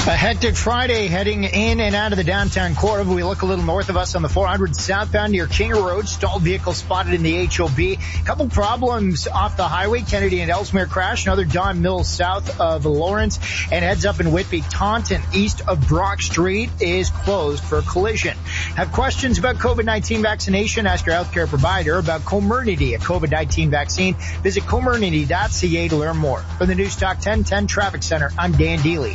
A hectic Friday heading in and out of the downtown core. If we look a little north of us on the 400 southbound near King Road, stalled vehicle spotted in the HOB. Couple problems off the highway. Kennedy and Ellesmere crash. Another Don Mills south of Lawrence and heads up in Whitby. Taunton east of Brock Street is closed for a collision. Have questions about COVID-19 vaccination? Ask your healthcare provider about Comirnaty, a COVID-19 vaccine. Visit comirnaty.ca to learn more. For the News Talk 1010 Traffic Center, I'm Dan Deely.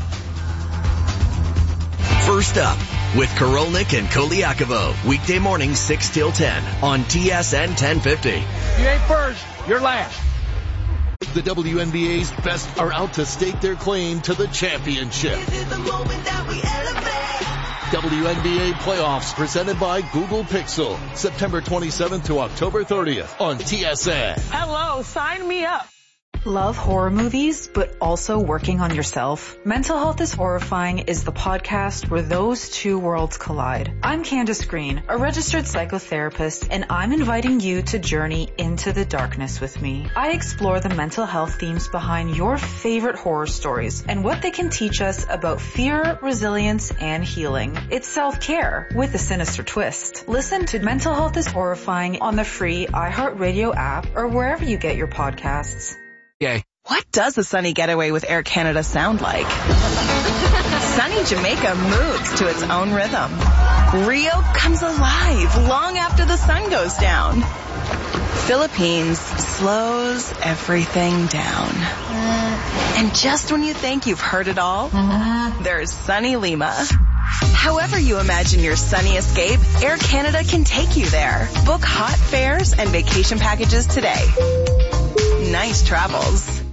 First up with Korolnik and Koliakovo, weekday mornings 6 till 10 on TSN 1050. You ain't first, you're last. The WNBA's best are out to stake their claim to the championship. This is the moment that we elevate. WNBA playoffs presented by Google Pixel, September 27th to October 30th on TSN. Hello, sign me up. Love horror movies, but also working on yourself? Mental Health is Horrifying is the podcast where those two worlds collide. I'm Candace Green, a registered psychotherapist, and I'm inviting you to journey into the darkness with me. I explore the mental health themes behind your favorite horror stories and what they can teach us about fear, resilience, and healing. It's self-care with a sinister twist. Listen to Mental Health is Horrifying on the free iHeartRadio app or wherever you get your podcasts. Yay. What does a sunny getaway with Air Canada sound like? Sunny Jamaica moves to its own rhythm. Rio comes alive long after the sun goes down. Philippines slows everything down. And just when you think you've heard it all, there's sunny Lima. However you imagine your sunny escape, Air Canada can take you there. Book hot fares and vacation packages today. Nice travels.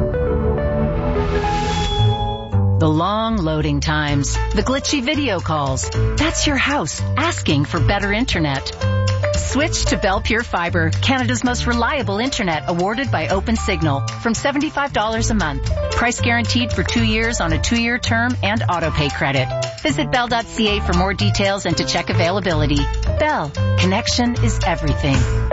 The long loading times, the glitchy video calls. That's your house asking for better internet. Switch to Bell Pure Fiber, Canada's most reliable internet, awarded by OpenSignal, from $75 a month. Price guaranteed for 2 years on a 2-year term and auto-pay credit. Visit bell.ca for more details and to check availability. Bell, connection is everything.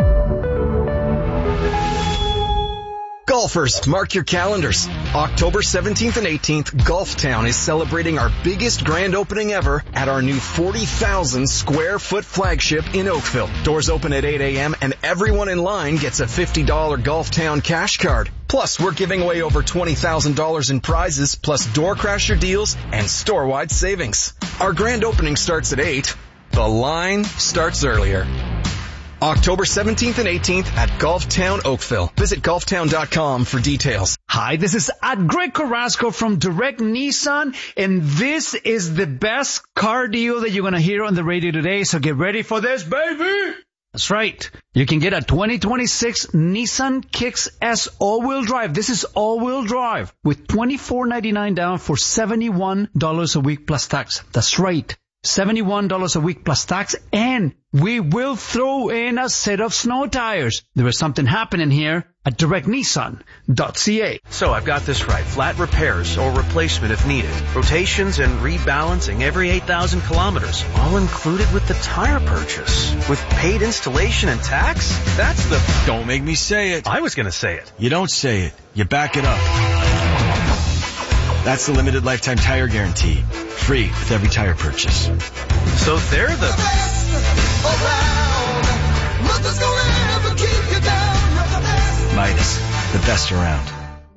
Golfers, mark your calendars. October 17th and 18th, Golftown is celebrating our biggest grand opening ever at our new 40,000 square foot flagship in Oakville. Doors open at 8 a.m. and everyone in line gets a $50 Golftown cash card. Plus, we're giving away over $20,000 in prizes, plus door crasher deals and store-wide savings. Our grand opening starts at 8. The line starts earlier. October 17th and 18th at Golftown Oakville. Visit golftown.com for details. Hi, this is Greg Carrasco from Direct Nissan, and this is the best car deal that you're going to hear on the radio today, so get ready for this, baby! That's right. You can get a 2026 Nissan Kicks S all-wheel drive. This is all-wheel drive with $24.99 down for $71 a week plus tax. That's right. $71 a week plus tax, and we will throw in a set of snow tires. There is something happening here at directnissan.ca. So I've got this right. Flat repairs or replacement if needed. Rotations and rebalancing every 8,000 kilometers. All included with the tire purchase. With paid installation and tax? That's the... Don't make me say it. I was going to say it. You don't say it. You back it up. That's the limited lifetime tire guarantee. Free with every tire purchase. So they're the best around. Nothing's gonna ever keep you down. You're the best. Midas, the best around.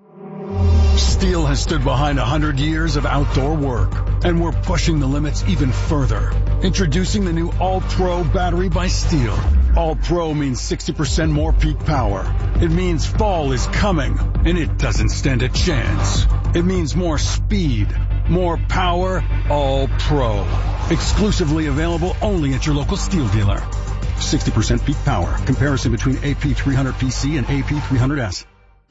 Steel has stood behind 100 years of outdoor work, and we're pushing the limits even further. Introducing the new All-Pro battery by Steel. All-Pro means 60% more peak power. It means fall is coming, and it doesn't stand a chance. It means more speed, more power, All-Pro. Exclusively available only at your local Steel dealer. 60% peak power. Comparison between AP300PC and AP300S.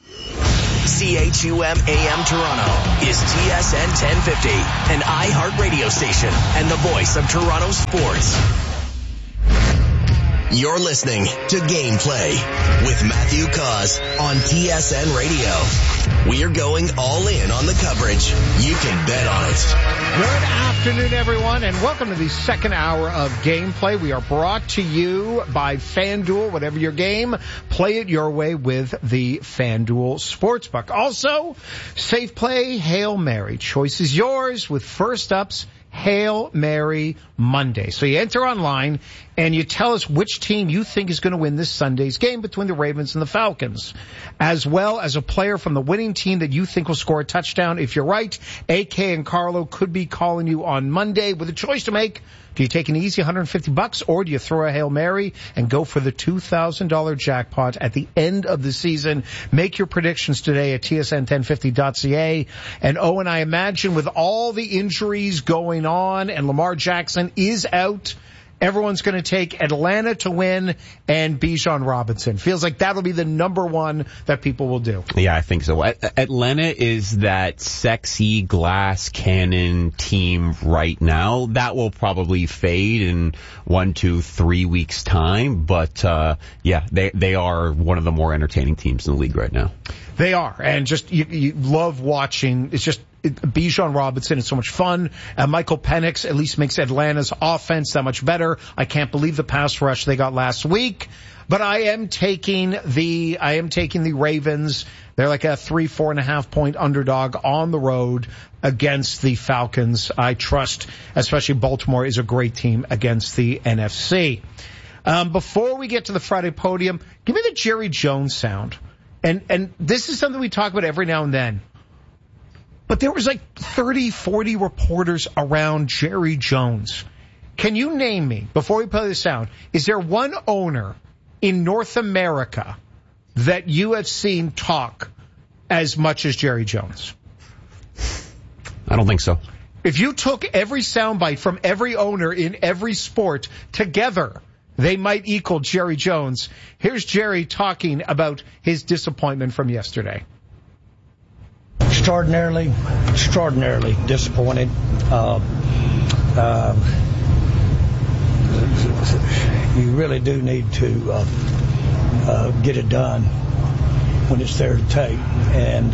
CHUM AM Toronto is TSN 1050, an iHeart radio station and the voice of Toronto sports. You're listening to Gameplay with Matthew Cause on TSN Radio. We are going all in on the coverage. You can bet on it. Good afternoon, everyone, and welcome to the second hour of Gameplay. We are brought to you by FanDuel. Whatever your game, play it your way with the FanDuel Sportsbook. Also, Safe Play Hail Mary. Choice is yours with First Up's Hail Mary Monday. So you enter online and you tell us which team you think is going to win this Sunday's game between the Ravens and the Falcons, as well as a player from the winning team that you think will score a touchdown. If you're right, AK and Carlo could be calling you on Monday with a choice to make. Do you take an easy $150 or do you throw a Hail Mary and go for the $2,000 jackpot at the end of the season? Make your predictions today at tsn1050.ca. And Owen, I imagine with all the injuries going on and Lamar Jackson is out, everyone's going to take Atlanta to win and Bijan Robinson. Feels like that'll be the number one that people will do. Yeah, I think so. Atlanta is that sexy glass cannon team right now. That will probably fade in 1, 2, 3 weeks' time. But, they are one of the more entertaining teams in the league right now. They are. And just, you love watching. It's just, Bijan Robinson is so much fun. Michael Penix at least makes Atlanta's offense that much better. I can't believe the pass rush they got last week. But I am taking the Ravens. They're like a 3-4.5 point underdog on the road against the Falcons. I trust, especially Baltimore is a great team against the NFC. Before we get to the Friday podium, give me the Jerry Jones sound. And this is something we talk about every now and then. But there was like 30, 40 reporters around Jerry Jones. Can you name me, before we play the sound, is there one owner in North America that you have seen talk as much as Jerry Jones? I don't think so. If you took every soundbite from every owner in every sport together, they might equal Jerry Jones. Here's Jerry talking about his disappointment from yesterday. Extraordinarily disappointed. You really do need to get it done when it's there to take. And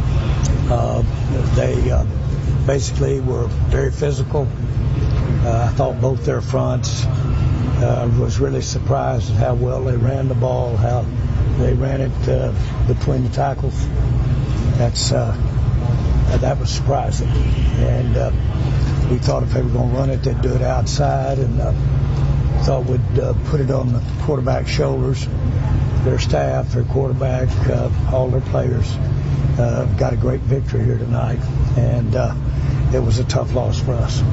they basically were very physical. I thought both their fronts. Was really surprised at how well they ran the ball, how they ran it between the tackles. That was surprising. And we thought if they were going to run it, they'd do it outside, and thought we'd put it on the quarterback's shoulders. Their staff, their quarterback, all their players got a great victory here tonight, and it was a tough loss for us.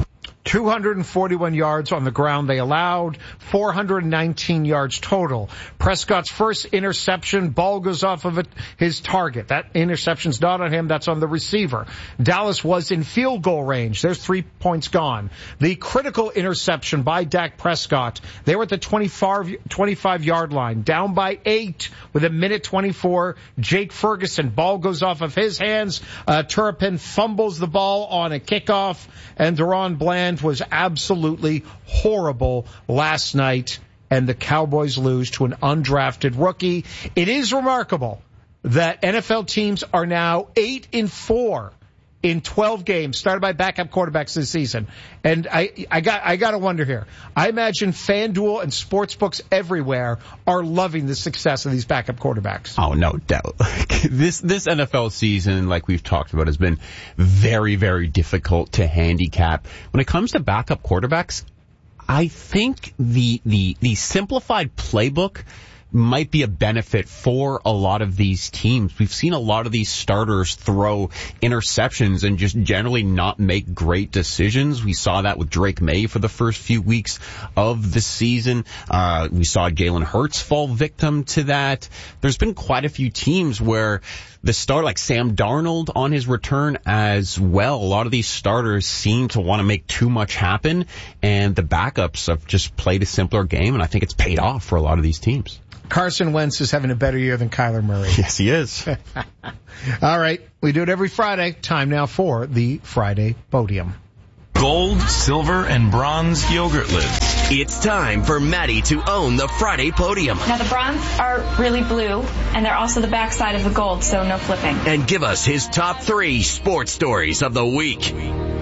241 yards on the ground they allowed, 419 yards total. Prescott's first interception, ball goes off of his target. That interception's not on him, that's on the receiver. Dallas was in field goal range. There's 3 points gone. The critical interception by Dak Prescott, they were at the 25-yard line, down by 8 with 1:24. Jake Ferguson, ball goes off of his hands. Turpin fumbles the ball on a kickoff, and Deron Bland was absolutely horrible last night, and the Cowboys lose to an undrafted rookie. It is remarkable that NFL teams are now 8-4 in 12 games started by backup quarterbacks this season. And I got to wonder here. I imagine FanDuel and sportsbooks everywhere are loving the success of these backup quarterbacks. Oh, no doubt. This NFL season, like we've talked about, has been very, very difficult to handicap. When it comes to backup quarterbacks, I think the simplified playbook might be a benefit for a lot of these teams. We've seen a lot of these starters throw interceptions and just generally not make great decisions. We saw that with Drake May for the first few weeks of the season. We saw Jalen Hurts fall victim to that. There's been quite a few teams where the starter, like Sam Darnold on his return as well, a lot of these starters seem to want to make too much happen, and the backups have just played a simpler game, and I think it's paid off for a lot of these teams. Carson Wentz is having a better year than Kyler Murray. Yes, he is. All right. We do it every Friday. Time now for the Friday Podium. Gold, silver, and bronze yogurt lids. It's time for Maddie to own the Friday podium. Now the bronze are really blue, and they're also the backside of the gold, so no flipping. And give us his top 3 sports stories of the week.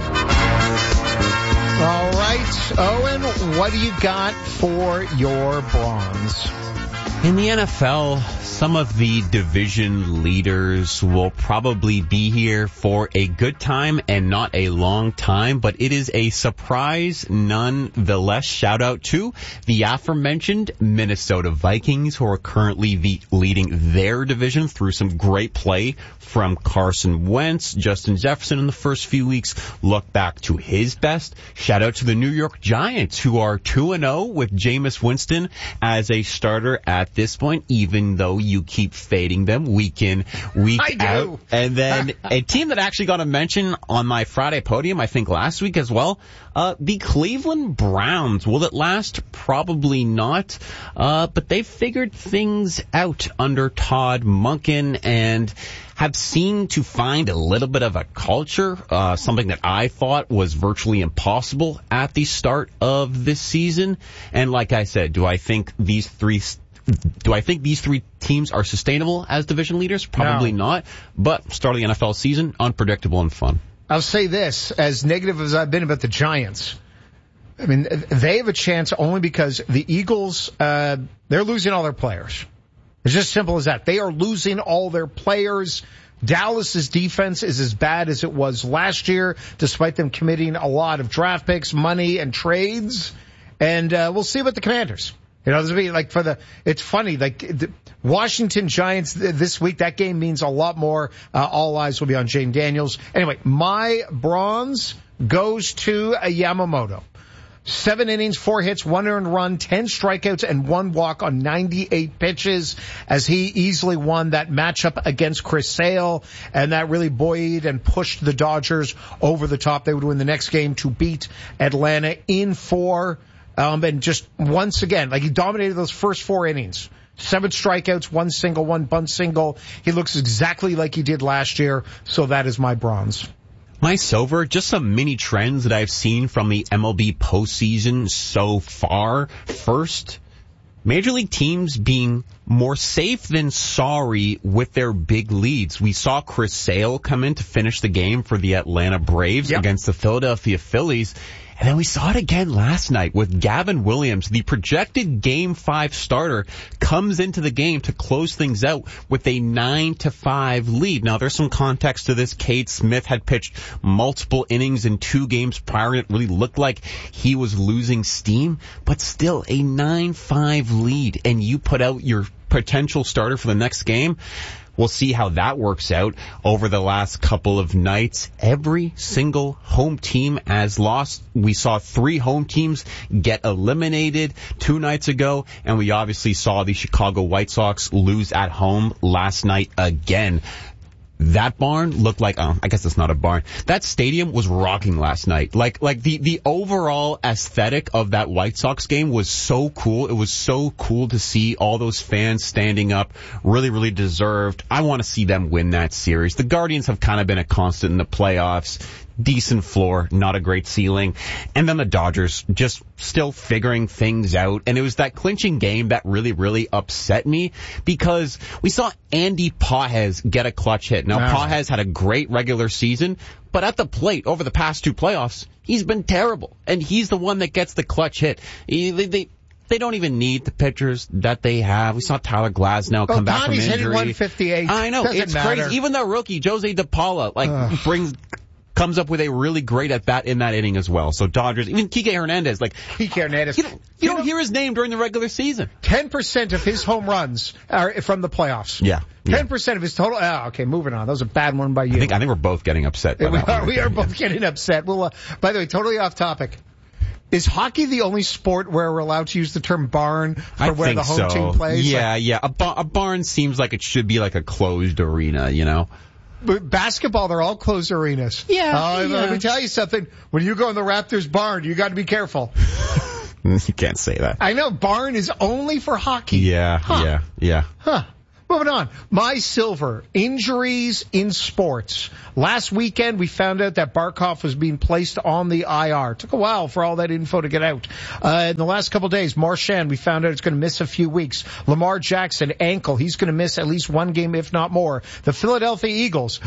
All right, Owen, what do you got for your bronze? In the NFL, some of the division leaders will probably be here for a good time and not a long time, but it is a surprise nonetheless. Shout out to the aforementioned Minnesota Vikings, who are currently leading their division through some great play from Carson Wentz. Justin Jefferson in the first few weeks looked back to his best. Shout out to the New York Giants, who are 2-0 with Jameis Winston as a starter at this point, even though you keep fading them week in, week out. And then a team that actually got a mention on my Friday podium, I think last week as well, the Cleveland Browns. Will it last? Probably not. But they've figured things out under Todd Monken and have seemed to find a little bit of a culture, something that I thought was virtually impossible at the start of this season. And like I said, do I think these three teams are sustainable as division leaders? Probably not. But starting the NFL season, unpredictable and fun. I'll say this, as negative as I've been about the Giants, I mean, they have a chance only because the Eagles, they're losing all their players. It's just simple as that. They are losing all their players. Dallas's defense is as bad as it was last year, despite them committing a lot of draft picks, money, and trades. And we'll see about the Commanders. You know, it's funny, like the Washington Giants this week, that game means a lot more. All eyes will be on Jane Daniels. Anyway, my bronze goes to Yamamoto. 7 innings, 4 hits, 1 earned run, 10 strikeouts, and 1 walk on 98 pitches as he easily won that matchup against Chris Sale, and that really buoyed and pushed the Dodgers over the top. They would win the next game to beat Atlanta in 4. And just once again, like he dominated those first 4 innings. 7 strikeouts, 1 single, 1 bunt single. He looks exactly like he did last year, so that is my bronze. My silver, just some mini trends that I've seen from the MLB postseason so far. First, Major League teams being more safe than sorry with their big leads. We saw Chris Sale come in to finish the game for the Atlanta Braves against the Philadelphia Phillies. And then we saw it again last night with Gavin Williams. The projected Game 5 starter comes into the game to close things out with a 9-5 lead. Now, there's some context to this. Cade Smith had pitched multiple innings in 2 games prior, and it really looked like he was losing steam. But still, a 9-5 lead, and you put out your potential starter for the next game. We'll see how that works out over the last couple of nights. Every single home team has lost. We saw 3 home teams get eliminated 2 nights ago, and we obviously saw the Chicago White Sox lose at home last night again. That barn looked like, I guess it's not a barn. That stadium was rocking last night. Like the overall aesthetic of that White Sox game was so cool. It was so cool to see all those fans standing up. Really, really deserved. I want to see them win that series. The Guardians have kind of been a constant in the playoffs. Decent floor, not a great ceiling. And then the Dodgers just still figuring things out. And it was that clinching game that really, really upset me because we saw Andy Pages get a clutch hit. Now, Pages had a great regular season, but at the plate over the past 2 playoffs, he's been terrible. And he's the one that gets the clutch hit. They don't even need the pitchers that they have. We saw Tyler Glasnow come back from injury. Hitting 158. I know. It's crazy. Even the rookie, Jose DePaula, comes up with a really great at-bat in that inning as well. So Dodgers, even Kike Hernandez. You don't hear his name during the regular season. 10% of his home runs are from the playoffs. Yeah. 10% of his total. Okay, moving on. That was a bad one by you. I think we're both getting upset by that one. We are both getting upset. Well, by the way, totally off topic. Is hockey the only sport where we're allowed to use the term barn for where the home team plays? Yeah. A barn seems like it should be like a closed arena, you know? But basketball, they're all closed arenas. Yeah. Let me tell you something. When you go in the Raptors barn, you got to be careful. You can't say that. I know. Barn is only for hockey. Yeah. Huh. Moving on. My silver, injuries in sports. Last weekend, we found out that Barkov was being placed on the IR. It took a while for all that info to get out. In the last couple of days, Marchand, we found out it's going to miss a few weeks. Lamar Jackson, ankle. He's going to miss at least one game, if not more. The Philadelphia Eagles,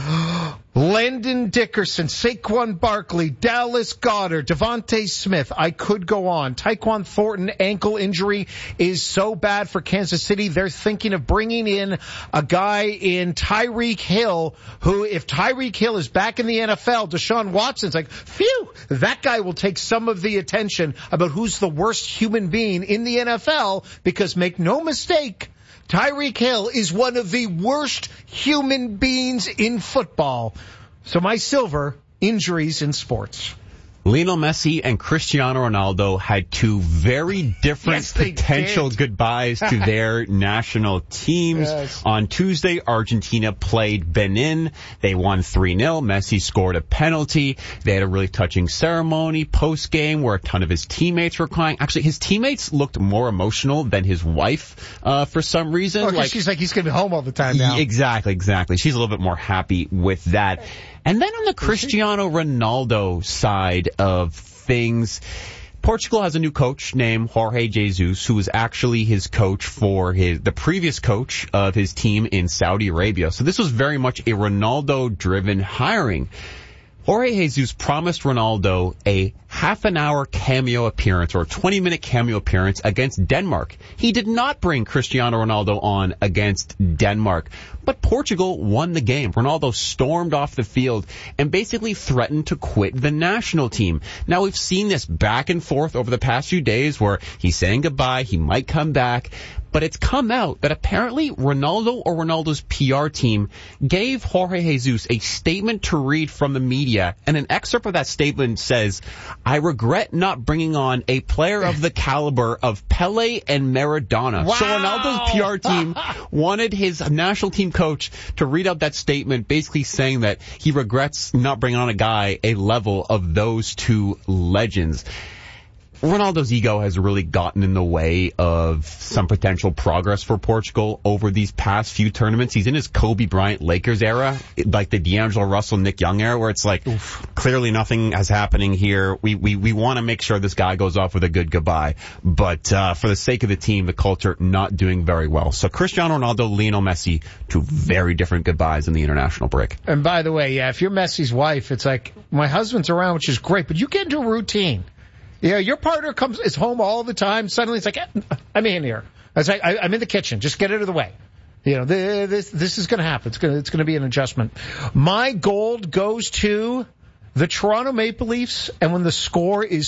Landon Dickerson, Saquon Barkley, Dallas Goedert, Devontae Smith. I could go on. Tyquan Thornton, ankle injury is so bad for Kansas City. They're thinking of bringing in a guy in Tyreek Hill, who, if Tyreek Hill is back in the NFL, Deshaun Watson's like, phew, that guy will take some of the attention about who's the worst human being in the NFL, because make no mistake, Tyreek Hill is one of the worst human beings in football. So my silver, injuries in sports. Lionel Messi and Cristiano Ronaldo had two very different potential goodbyes to their national teams. Yes. On Tuesday, Argentina played Benin. They won 3-0. Messi scored a penalty. They had a really touching ceremony post-game where a ton of his teammates were crying. Actually, his teammates looked more emotional than his wife for some reason. Oh, she's like, he's going to be home all the time now. Exactly. She's a little bit more happy with that. And then on the Cristiano Ronaldo side of things, Portugal has a new coach named Jorge Jesus, who was actually his coach for the previous coach of his team in Saudi Arabia. So this was very much a Ronaldo-driven hiring. Jorge Jesus promised Ronaldo a half-an-hour cameo appearance or a 20-minute cameo appearance against Denmark. He did not bring Cristiano Ronaldo on against Denmark, but Portugal won the game. Ronaldo stormed off the field and basically threatened to quit the national team. Now, we've seen this back and forth over the past few days where he's saying goodbye, he might come back, but it's come out that apparently Ronaldo or Ronaldo's PR team gave Jorge Jesus a statement to read from the media, and an excerpt of that statement says, "I regret not bringing on a player of the caliber of Pele and Maradona." Wow. So Ronaldo's PR team wanted his national team coach to read out that statement, basically saying that he regrets not bringing on a guy a level of those two legends. Ronaldo's ego has really gotten in the way of some potential progress for Portugal over these past few tournaments. He's in his Kobe Bryant Lakers era, like the D'Angelo Russell, Nick Young era, where it's like, clearly nothing is happening here. We want to make sure this guy goes off with a good goodbye. But for the sake of the team, the culture not doing very well. So Cristiano Ronaldo, Lionel Messi, two very different goodbyes in the international break. And by the way, yeah, if you're Messi's wife, it's like, my husband's around, which is great, but you get into a routine. Yeah, your partner is home all the time. Suddenly it's like, I'm in here. It's like, I'm in the kitchen. Just get it out of the way. You know, this is going to happen. It's going to be an adjustment. My gold goes to the Toronto Maple Leafs, and when the score is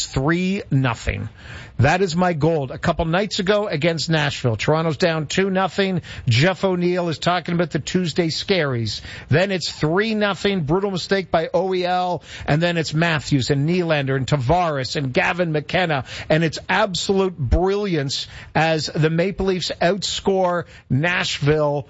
3-0. That is my gold. A couple nights ago against Nashville, Toronto's down 2-0. Jeff O'Neill is talking about the Tuesday scaries. Then it's 3-0. Brutal mistake by OEL. And then it's Matthews and Nylander and Tavares and Gavin McKenna. And it's absolute brilliance as the Maple Leafs outscore Nashville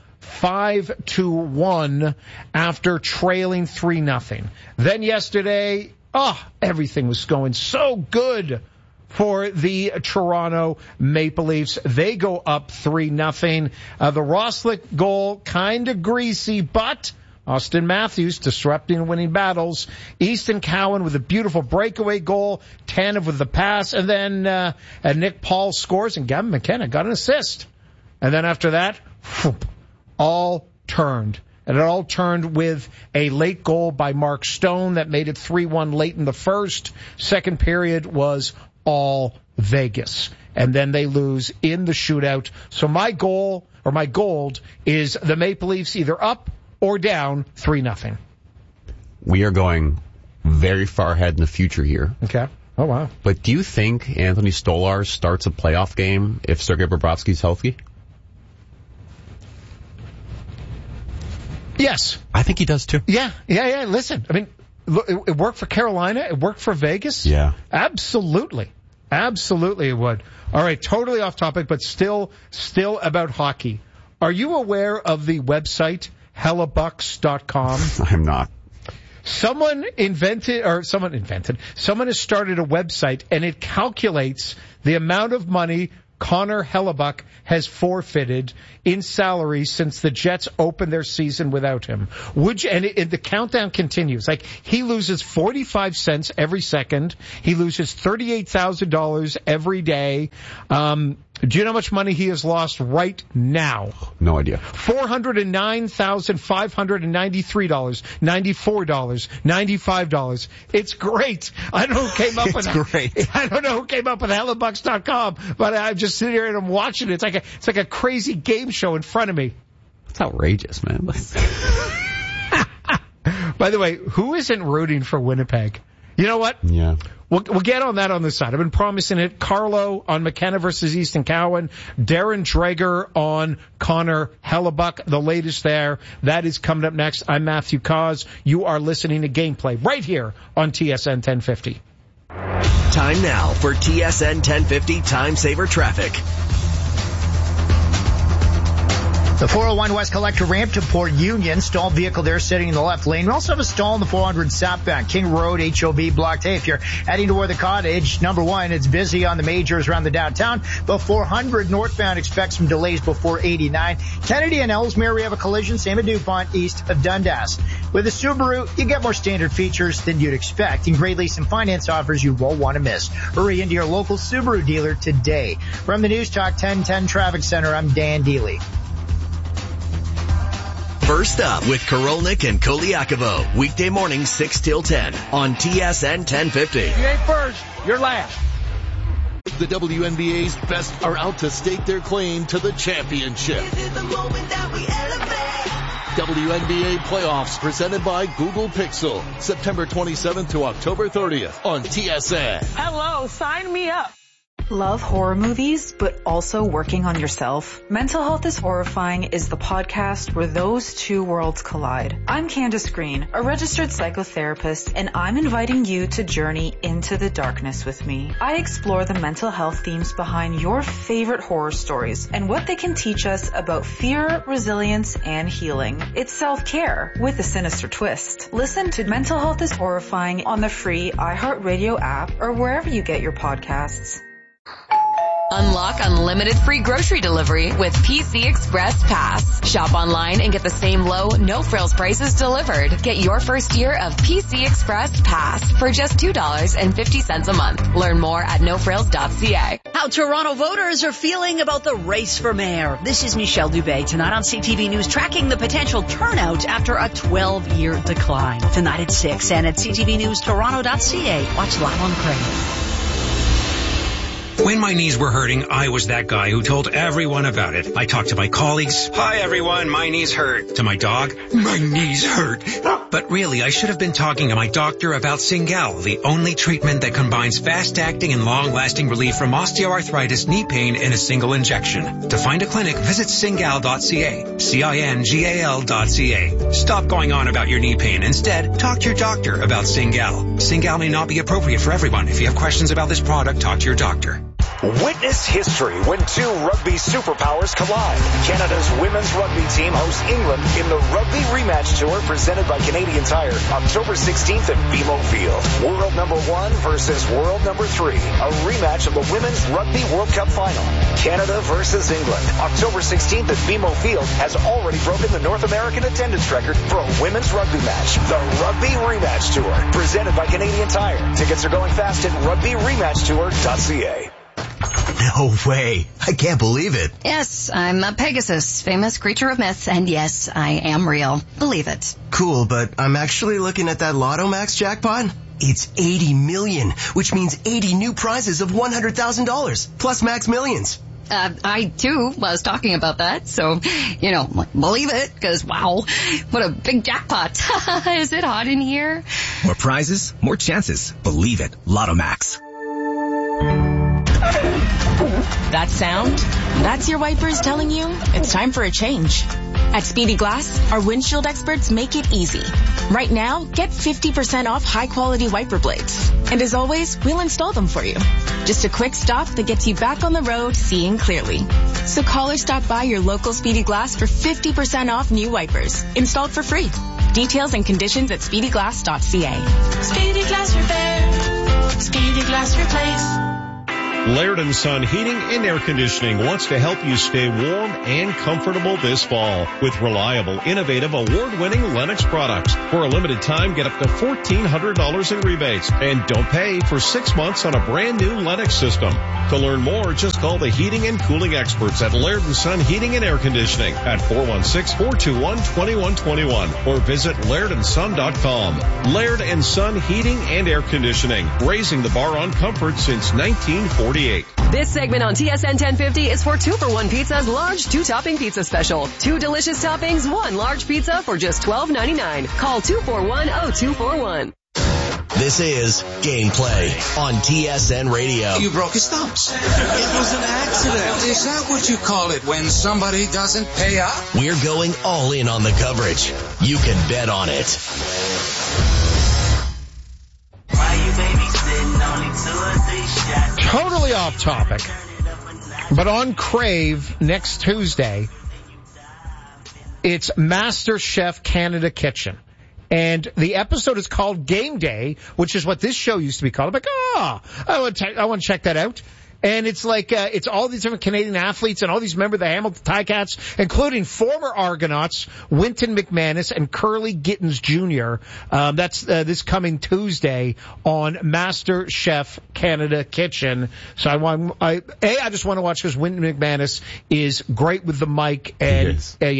5-1 after trailing 3-0. Then yesterday, everything was going so good for the Toronto Maple Leafs. They go up 3-0. The Roslick goal, kind of greasy, but Austin Matthews disrupting and winning battles. Easton Cowan with a beautiful breakaway goal. Tanev with the pass. And then Nick Paul scores, and Gavin McKenna got an assist. And then after that, all turned. And it all turned with a late goal by Mark Stone that made it 3-1 late in the first. Second period was all Vegas. And then they lose in the shootout. So my gold is the Maple Leafs either up or down 3-0. We are going very far ahead in the future here. Okay. Oh, wow. But do you think Anthony Stolarz starts a playoff game if Sergei Bobrovsky's healthy? Yes. I think he does too. Yeah. Listen, I mean, it worked for Carolina. It worked for Vegas. Yeah. Absolutely it would. All right, totally off topic, but still about hockey. Are you aware of the website Hellebucks.com? I'm not. Someone has started a website, and it calculates the amount of money Connor Hellebuck has forfeited in salary since the Jets opened their season without him. The countdown continues. Like, he loses 45 cents every second. He loses $38,000 every day. Do you know how much money he has lost right now? No idea. $409,593, $94, $95. It's great. I don't know who came up with great. I don't know who came up with Hellebucks.com, but I'm just sitting here and I'm watching it. It's like a crazy game show in front of me. It's outrageous, man. By the way, who isn't rooting for Winnipeg? You know what? Yeah. We'll get on that on the side. I've been promising it. Carlo on McKenna versus Easton Cowan. Darren Dreger on Connor Hellebuck. The latest there. That is coming up next. I'm Matthew Cause. You are listening to Gameplay right here on TSN 1050. Time now for TSN 1050 Time Saver Traffic. The 401 West Collector ramp to Port Union. Stalled vehicle there sitting in the left lane. We also have a stall in the 400 southbound. King Road, HOB blocked. Hey, if you're heading toward the Cottage, number one, it's busy on the majors around the downtown. But 400 northbound, expect some delays before 89. Kennedy and Ellesmere, we have a collision. Same at DuPont, east of Dundas. With a Subaru, you get more standard features than you'd expect. And great lease and finance offers you won't want to miss. Hurry into your local Subaru dealer today. From the News Talk 1010 Traffic Center, I'm Dan Deely. First up with Korolnik and Koliakovo. Weekday morning 6 till 10 on TSN 1050. If you ain't first, you're last. The WNBA's best are out to stake their claim to the championship. This is the moment that we elevate. WNBA playoffs presented by Google Pixel. September 27th to October 30th on TSN. Hello, sign me up. Love horror movies, but also working on yourself? Mental Health is Horrifying is the podcast where those two worlds collide. I'm Candace Green, a registered psychotherapist, and I'm inviting you to journey into the darkness with me. I explore the mental health themes behind your favorite horror stories and what they can teach us about fear, resilience, and healing. It's self-care with a sinister twist. Listen to Mental Health is Horrifying on the free iHeartRadio app or wherever you get your podcasts. Unlock unlimited free grocery delivery with PC Express Pass. Shop online and get the same low, no-frills prices delivered. Get your first year of PC Express Pass for just $2.50 a month. Learn more at nofrills.ca. How Toronto voters are feeling about the race for mayor. This is Michelle Dubé tonight on CTV News, tracking the potential turnout after a 12-year decline. Tonight at 6 and at ctvnewstoronto.ca. Watch live on Crave. When my knees were hurting, I was that guy who told everyone about it. I talked to my colleagues. Hi everyone, my knees hurt. To my dog, my knees hurt. But really, I should have been talking to my doctor about Cingal, the only treatment that combines fast-acting and long-lasting relief from osteoarthritis knee pain in a single injection. To find a clinic, visit cingal.ca. CINGAL.ca. Stop going on about your knee pain. Instead, talk to your doctor about Cingal. Cingal may not be appropriate for everyone. If you have questions about this product, talk to your doctor. Witness history when two rugby superpowers collide. Canada's women's rugby team hosts England in the Rugby Rematch Tour presented by Canadian Tire, October 16th at BMO Field. World number 1 versus world number 3. A rematch of the Women's Rugby World Cup Final. Canada versus England. October 16th at BMO Field has already broken the North American attendance record for a women's rugby match. The Rugby Rematch Tour, presented by Canadian Tire. Tickets are going fast at rugbyrematchtour.ca. No way. I can't believe it. Yes, I'm a Pegasus, famous creature of myth, and yes, I am real. Believe it. Cool, but I'm actually looking at that Lotto Max jackpot. It's 80 million, which means 80 new prizes of $100,000, plus Max Millions. I, too, was talking about that, so, believe it, because, wow, what a big jackpot. Is it hot in here? More prizes, more chances. Believe it. Lotto Max. That sound? That's your wipers telling you it's time for a change. At Speedy Glass, our windshield experts make it easy. Right now, get 50% off high-quality wiper blades. And as always, we'll install them for you. Just a quick stop that gets you back on the road seeing clearly. So call or stop by your local Speedy Glass for 50% off new wipers. Installed for free. Details and conditions at speedyglass.ca. Speedy Glass Repair. Speedy Glass Replace. Laird & Son Heating and Air Conditioning wants to help you stay warm and comfortable this fall with reliable, innovative, award-winning Lennox products. For a limited time, get up to $1,400 in rebates and don't pay for 6 months on a brand new Lennox system. To learn more, just call the heating and cooling experts at Laird & Son Heating and Air Conditioning at 416-421-2121 or visit lairdandson.com. Laird & Son Heating and Air Conditioning, raising the bar on comfort since 1948. This segment on TSN 1050 is for 2-for-1 Pizza's large 2-topping pizza special. 2 delicious toppings, 1 large pizza for just $12.99. Call 241-0241. This is Gameplay on TSN Radio. You broke his thumbs. It was an accident. Is that what you call it when somebody doesn't pay up? We're going all in on the coverage. You can bet on it. Totally off topic, but on Crave next Tuesday, it's MasterChef Canada Kitchen. And the episode is called Game Day, which is what this show used to be called. I'm like, I want to check that out. And it's like, it's all these different Canadian athletes and all these members of the Hamilton Ticats, including former Argonauts, Wynton McManus and Curly Gittins Jr. That's this coming Tuesday on MasterChef Canada Kitchen. So I just want to watch because Wynton McManus is great with the mic. And,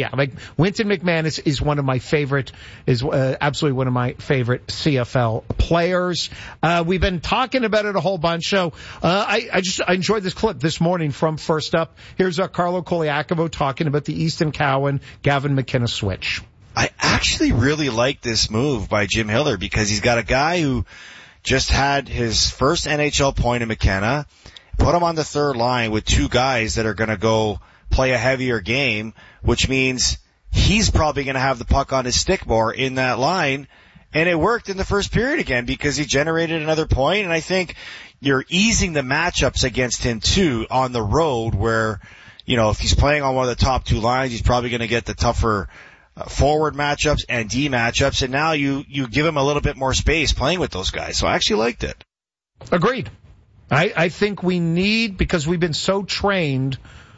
Wynton McManus is one of my favorite, absolutely one of my favorite CFL players. We've been talking about it a whole bunch. So, I enjoyed this clip this morning from First Up. Here's Carlo Koliakovo talking about the Easton Cowan, Gavin McKenna switch. I actually really like this move by Jim Hiller because he's got a guy who just had his first NHL point in McKenna, put him on the third line with 2 guys that are going to go play a heavier game, which means he's probably going to have the puck on his stick more in that line. And it worked in the first period again because he generated another point. And I think you're easing the matchups against him too on the road where, if he's playing on one of the top 2 lines, he's probably going to get the tougher forward matchups and D matchups. And now you give him a little bit more space playing with those guys. So I actually liked it. Agreed. I think we need, because we've been so trained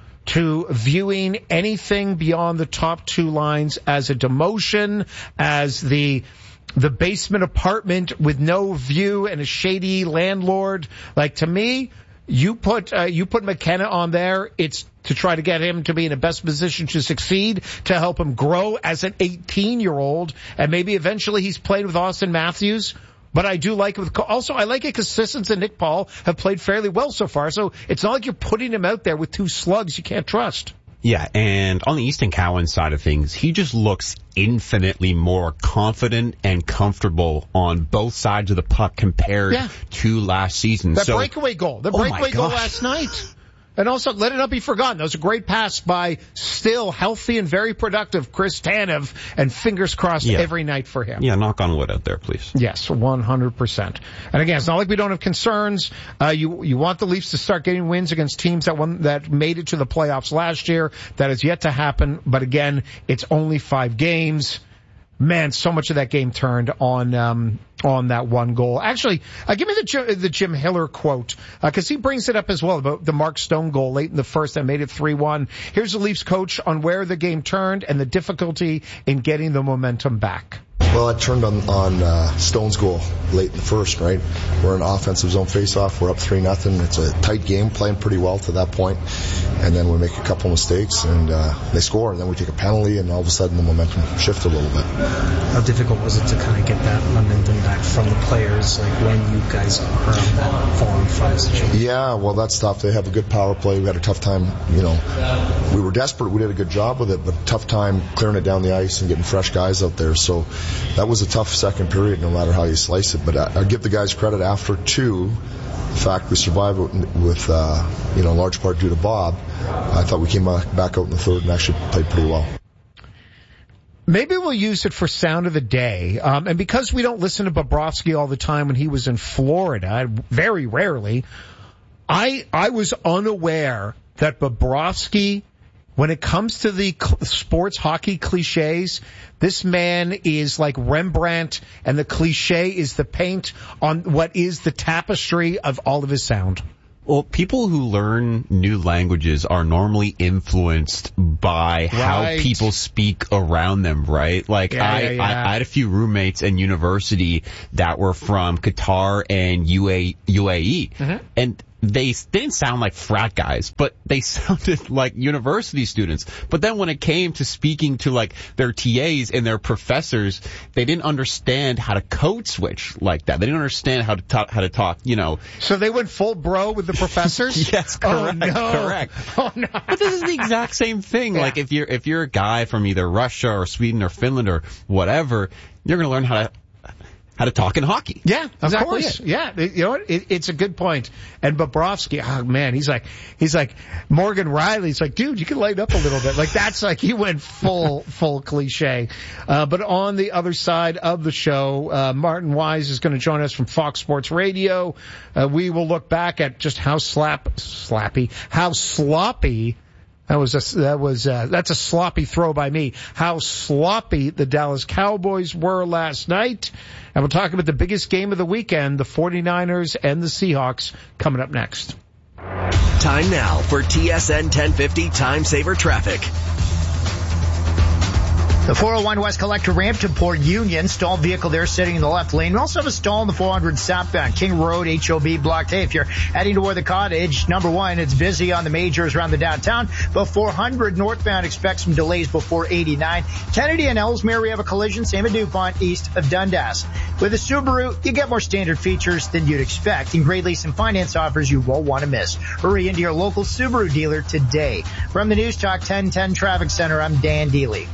to viewing anything beyond the top 2 lines as a demotion, as the basement apartment with no view and a shady landlord. Like, to me, you put McKenna on there, it's to try to get him to be in the best position to succeed, to help him grow as an 18-year-old, and maybe eventually he's played with Austin Matthews. But I do like it. Also, I like it because Sissons and Nick Paul have played fairly well so far. So it's not like you're putting him out there with 2 slugs you can't trust. Yeah, and on the Easton Cowan side of things, he just looks infinitely more confident and comfortable on both sides of the puck compared to last season. That breakaway goal last night. And also, let it not be forgotten, that was a great pass by still healthy and very productive Chris Tanev, and fingers crossed every night for him. Yeah, knock on wood out there, please. Yes, 100%. And again, it's not like we don't have concerns. You want the Leafs to start getting wins against teams that made it to the playoffs last year. That is yet to happen. But again, it's only 5 games. Man, so much of that game turned on that one goal. Actually, give me the Jim Hiller quote, because he brings it up as well about the Mark Stone goal late in the first that made it 3-1. Here's the Leafs coach on where the game turned and the difficulty in getting the momentum back. Well, it turned on Stone's goal late in the first, right? We're in offensive zone face-off. We're up 3-0. It's a tight game, playing pretty well to that point. And then we make a couple mistakes, and they score. And then we take a penalty, and all of a sudden the momentum shifted a little bit. How difficult was it to kind of get that momentum back from the players, like when you guys are on that 4-on-5 situation? Yeah, well, that's tough. They have a good power play. We had a tough time, we were desperate. We did a good job with it, but tough time clearing it down the ice and getting fresh guys out there. So that was a tough second period, no matter how you slice it. But I give the guys credit after 2. The fact we survived with in large part due to Bob. I thought we came back out in the third and actually played pretty well. Maybe we'll use it for sound of the day. And because we don't listen to Bobrovsky all the time when he was in Florida, very rarely, I was unaware that Bobrovsky, when it comes to the sports hockey cliches, this man is like Rembrandt, and the cliche is the paint on what is the tapestry of all of his sound. Well, people who learn new languages are normally influenced by how people speak around them, right? Like, I had a few roommates in university that were from Qatar and UAE, and they didn't sound like frat guys, but they sounded like university students. But then when it came to speaking to like their TAs and their professors, they didn't understand how to code switch like that. They didn't understand how to talk, you know. So they went full bro with the professors? Yes, correct. Oh, no. Correct. Oh, no. But this is the exact same thing. Yeah. Like if you're a guy from either Russia or Sweden or Finland or whatever, you're going to learn how to talk in hockey. Yeah, exactly. Of course. Yeah, you know what? It's a good point. And Bobrovsky, oh man, he's like Morgan Riley's like, dude, you can lighten up a little bit. Like that's like he went full cliche. But on the other side of the show, Martin Wise is going to join us from Fox Sports Radio. We will look back at just how sloppy. That's a sloppy throw by me. How sloppy the Dallas Cowboys were last night. And we'll talk about the biggest game of the weekend, the 49ers and the Seahawks, coming up next. Time now for TSN 1050 Time Saver Traffic. The 401 West Collector ramp to Port Union. Stalled vehicle there sitting in the left lane. We also have a stall in the 400 southbound. King Road, HOB blocked. Hey, if you're heading toward the Cottage, number one, it's busy on the majors around the downtown. But 400 northbound, expect some delays before 89. Kennedy and Ellesmere, we have a collision. Same at DuPont, east of Dundas. With a Subaru, you get more standard features than you'd expect. And great lease and finance offers you won't want to miss. Hurry into your local Subaru dealer today. From the News Talk 1010 Traffic Center, I'm Dan Deely.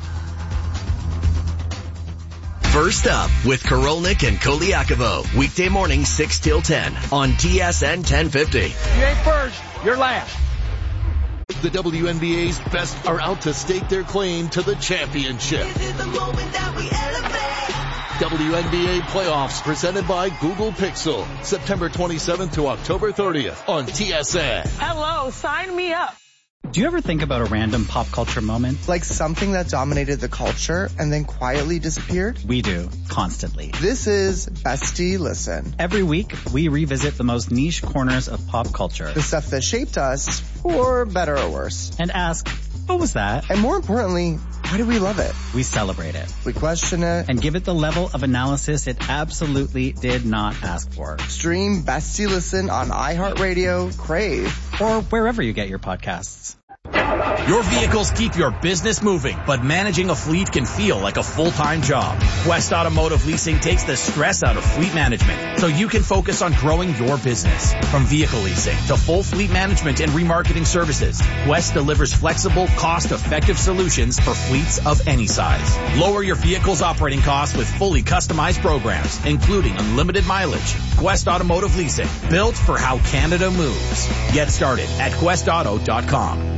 First up with Korolnik and Koliakovo. Weekday morning 6 till 10 on TSN 1050. You ain't first, you're last. The WNBA's best are out to stake their claim to the championship. This is the moment that we elevate. WNBA playoffs presented by Google Pixel. September 27th to October 30th on TSN. Hello, sign me up. Do you ever think about a random pop culture moment? Like something that dominated the culture and then quietly disappeared? We do, constantly. This is Bestie Listen. Every week, we revisit the most niche corners of pop culture. The stuff that shaped us, for better or worse. And ask, what was that? And more importantly, why do we love it? We celebrate it. We question it. And give it the level of analysis it absolutely did not ask for. Stream Bestie Listen on iHeartRadio, Crave, or wherever you get your podcasts. Your vehicles keep your business moving, but managing a fleet can feel like a full-time job. Quest Automotive Leasing takes the stress out of fleet management so you can focus on growing your business. From vehicle leasing to full fleet management and remarketing services, Quest delivers flexible, cost-effective solutions for fleets of any size. Lower your vehicle's operating costs with fully customized programs, including unlimited mileage. Quest Automotive Leasing, built for how Canada moves. Get started at questauto.com.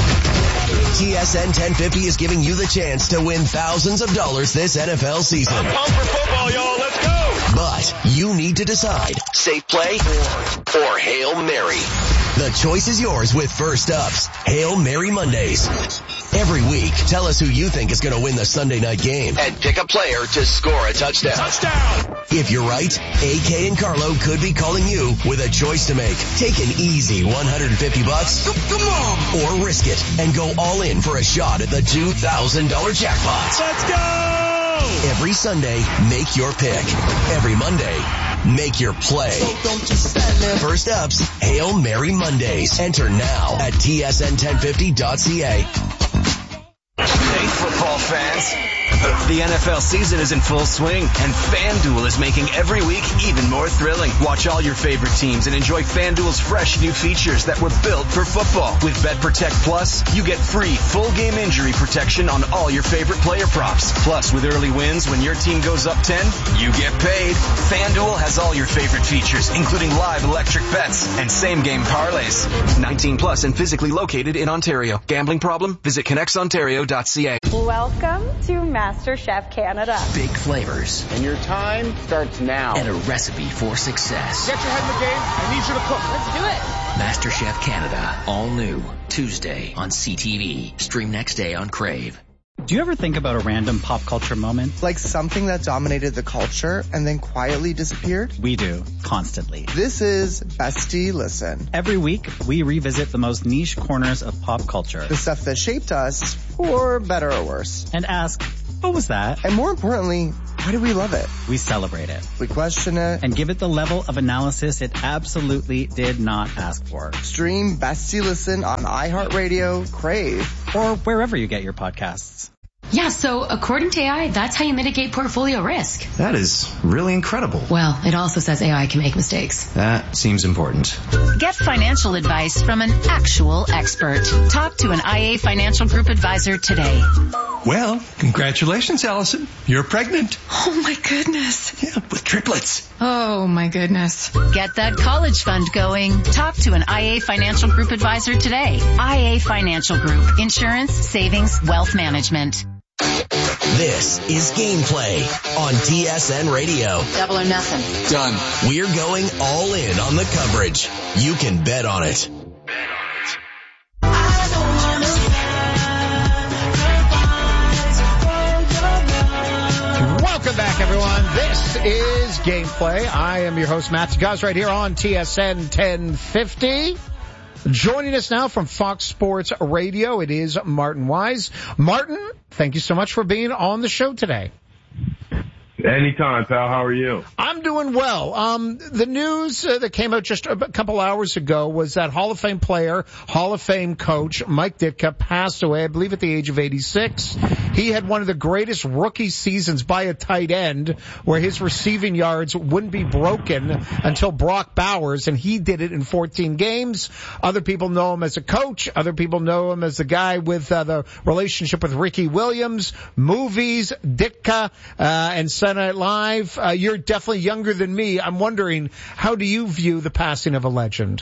TSN 1050 is giving you the chance to win thousands of dollars this NFL season. I'm pumped for football, y'all. Let's go. But you need to decide, safe play or Hail Mary. The choice is yours with First Up's Hail Mary Mondays. Every week, tell us who you think is going to win the Sunday night game and pick a player to score a touchdown. Touchdown! If you're right, AK and Carlo could be calling you with a choice to make. Take an easy $150. Come on! Or risk it and go all in for a shot at the $2,000 jackpot. Let's go! Every Sunday, make your pick. Every Monday, make your play. So don't you sell it. First Up's Hail Mary Mondays. Enter now at tsn1050.ca. Hey, football fans. The NFL season is in full swing, and FanDuel is making every week even more thrilling. Watch all your favorite teams and enjoy FanDuel's fresh new features that were built for football. With BetProtect Plus, you get free full game injury protection on all your favorite player props. Plus, with early wins, when your team goes up 10, you get paid. FanDuel has all your favorite features, including live electric bets and same-game parlays. 19 plus and physically located in Ontario. Gambling problem? Visit connectsontario.ca. Welcome to MasterChef Canada. Big flavors. And your time starts now. And a recipe for success. Get your head in the game. I need you to cook. Let's do it. MasterChef Canada. All new. Tuesday on CTV. Stream next day on Crave. Do you ever think about a random pop culture moment? Like something that dominated the culture and then quietly disappeared? We do, constantly. This is Bestie Listen. Every week, we revisit the most niche corners of pop culture. The stuff that shaped us, for better or worse. And ask, what was that? And more importantly, why do we love it? We celebrate it. We question it. And give it the level of analysis it absolutely did not ask for. Stream Bestie Listen on iHeartRadio, Crave, or wherever you get your podcasts. Yeah, so according to AI, that's how you mitigate portfolio risk. That is really incredible. Well, it also says AI can make mistakes. That seems important. Get financial advice from an actual expert. Talk to an IA Financial Group advisor today. Well, congratulations, Allison. You're pregnant. Oh, my goodness. Yeah, with triplets. Oh, my goodness. Get that college fund going. Talk to an IA Financial Group advisor today. IA Financial Group. Insurance, savings, wealth management. This is Gameplay on TSN Radio. Double or nothing. Done. We're going all in on the coverage. You can bet on it. Welcome back, everyone. This is Gameplay. I am your host, Matt Guz, right here on TSN 1050. Joining us now from Fox Sports Radio, it is Martin Wise. Martin, thank you so much for being on the show today. Anytime, pal. How are you? I'm doing well. The news that came out just a couple hours ago was that Hall of Fame player, Hall of Fame coach Mike Ditka passed away, I believe at the age of 86. He had one of the greatest rookie seasons by a tight end where his receiving yards wouldn't be broken until Brock Bowers, and he did it in 14 games. Other people know him as a coach. Other people know him as the guy with the relationship with Ricky Williams, movies, Ditka, and Sunday Night Live. You're definitely younger than me. I'm wondering, how do you view the passing of a legend?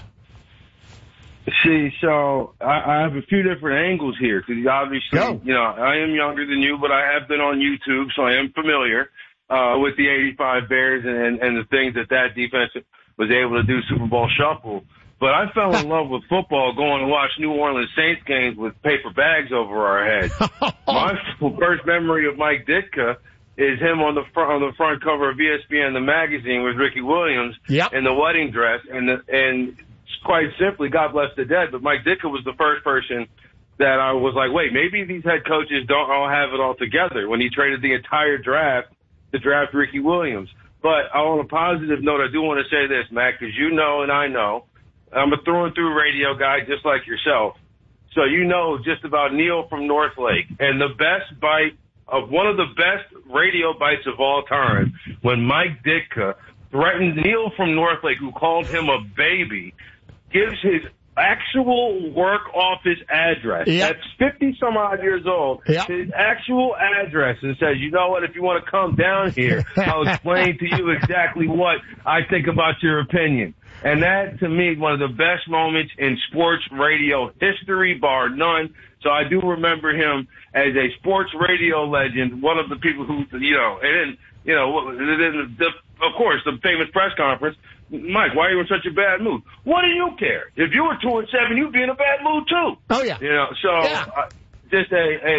See, so I have a few different angles here because obviously, you know, I am younger than you, but I have been on YouTube, so I am familiar with the '85 Bears and the things that defense was able to do, Super Bowl shuffle. But I fell in love with football going to watch New Orleans Saints games with paper bags over our heads. My first memory of Mike Ditka is him on the front cover of ESPN, the magazine, with Ricky Williams in the wedding dress. And quite simply, God bless the dead, but Mike Ditka was the first person that I was like, wait, maybe these head coaches don't all have it all together, when he traded the entire draft to draft Ricky Williams. But on a positive note, I do want to say this, Matt, because you know and I know, I'm a through-and-through radio guy just like yourself. So you know just about Neil from Northlake. And the best bite of one of the best radio bites of all time, when Mike Ditka threatened Neil from Northlake, who called him a baby, gives his actual work office address. That's 50-some-odd years old. His actual address, and says, you know what, if you want to come down here, I'll explain to you exactly what I think about your opinion. And that, to me, one of the best moments in sports radio history, bar none. So I do remember him as a sports radio legend, one of the people who, you know, and then, you know, of course, the famous press conference, Mike, why are you in such a bad mood? What do you care? If you were 2-7, you'd be in a bad mood too. Oh yeah. You know, so just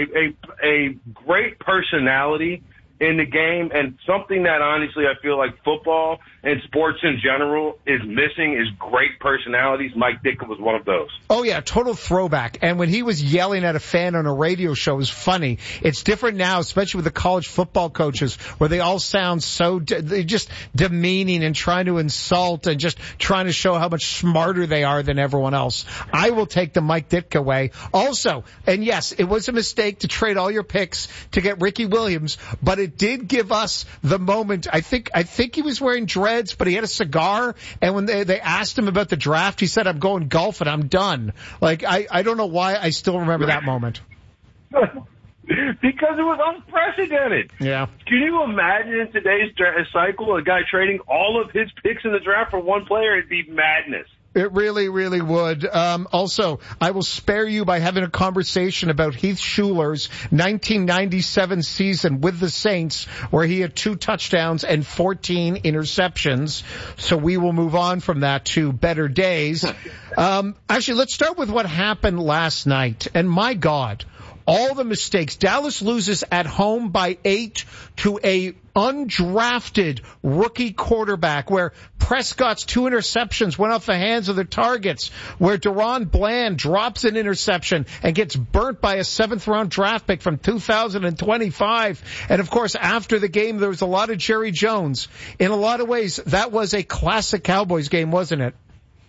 a great personality in the game, and something that honestly I feel like football and sports in general is missing is great personalities. Mike Ditka was one of those. Oh yeah, total throwback. And when he was yelling at a fan on a radio show, it was funny. It's different now, especially with the college football coaches, where they all sound so just demeaning and trying to insult and just trying to show how much smarter they are than everyone else. I will take the Mike Ditka way. Also, and yes, it was a mistake to trade all your picks to get Ricky Williams, but it did give us the moment. I think he was wearing dreads, but he had a cigar, and when they asked him about the draft, he said, I'm going golf and I'm done. Like, I don't know why I still remember that moment. Because it was unprecedented. Yeah. Can you imagine in today's cycle a guy trading all of his picks in the draft for one player? It'd be madness. It really, really would. Also, I will spare you by having a conversation about Heath Schuler's 1997 season with the Saints, where he had 2 touchdowns and 14 interceptions. So we will move on from that to better days. Actually, let's start with what happened last night. And my God, all the mistakes. Dallas loses at home by 8 to a undrafted rookie quarterback, where Prescott's 2 interceptions went off the hands of the targets, where Deron Bland drops an interception and gets burnt by a 7th-round draft pick from 2025. And, of course, after the game, there was a lot of Jerry Jones. In a lot of ways, that was a classic Cowboys game, wasn't it?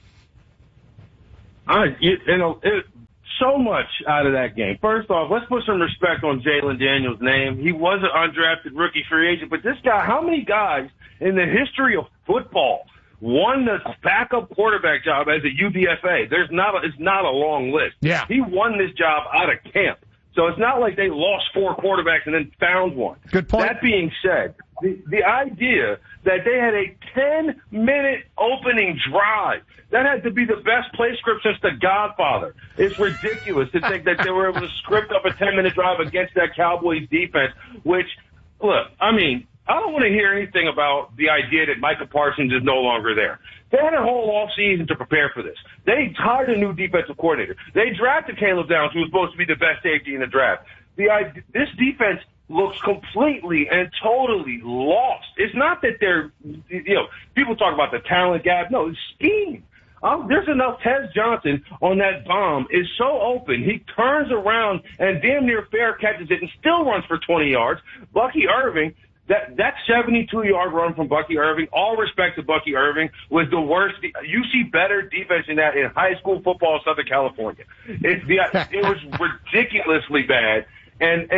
So much out of that game. First off, let's put some respect on Jalen Daniels' name. He was an undrafted rookie free agent, but this guy, how many guys in the history of football won the backup quarterback job as a UDFA? It's not a long list. Yeah. He won this job out of camp. So it's not like they lost 4 quarterbacks and then found one. Good point. That being said, the idea that they had a 10-minute opening drive, that had to be the best play script since The Godfather. It's ridiculous to think that they were able to script up a 10-minute drive against that Cowboys defense, which, look, I mean, I don't want to hear anything about the idea that Micah Parsons is no longer there. They had a whole offseason to prepare for this. They hired a new defensive coordinator. They drafted Caleb Downs, who was supposed to be the best safety in the draft. This defense looks completely and totally lost. It's not that they're, people talk about the talent gap. No, it's scheme. There's enough. Tez Johnson on that bomb is so open. He turns around and damn near fair catches it and still runs for 20 yards. Bucky Irving, that 72-yard run from Bucky Irving, all respect to Bucky Irving, was the worst. You see better defense than that in high school football in Southern California. It was ridiculously bad. And